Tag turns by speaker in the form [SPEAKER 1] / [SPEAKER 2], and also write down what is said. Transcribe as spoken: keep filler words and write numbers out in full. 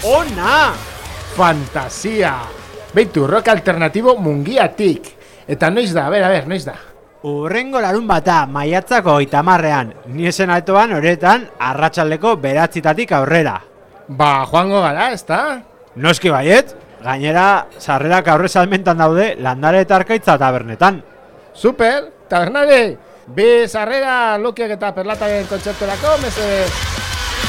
[SPEAKER 1] Ona!
[SPEAKER 2] Fantasia! Beitu, rock alternatibo mungiatik. Eta noiz da, a ber, a ber, noiz da?
[SPEAKER 1] Urrengo larun bata, maiatzako itamarrean. Ni esen altoan horretan, arratsaldeko beratzitatik aurrera.
[SPEAKER 2] Ba, joango gara, ezta?
[SPEAKER 1] Noski baiet, gainera, sarrerak aurre salmentan daude Landare eta Arkaitza tabernetan.
[SPEAKER 2] Super, tabernare! Be sarrera lokiak eta perlataren kontzerturako, mesedez.